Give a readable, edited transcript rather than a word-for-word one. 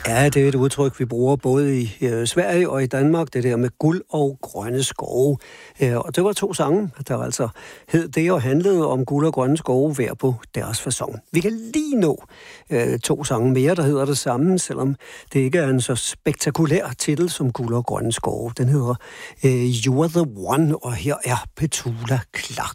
Ja, det er et udtryk, vi bruger både i Sverige og i Danmark, det der med guld og grønne skove. Og det var 2 sange, der altså hed det og handlede om guld og grønne skove hver på deres facon. Vi kan lige nå 2 sange mere, der hedder det samme, selvom det ikke er en så spektakulær titel som Guld og grønne skove. Den hedder You Are The One, og her er Petula Clark.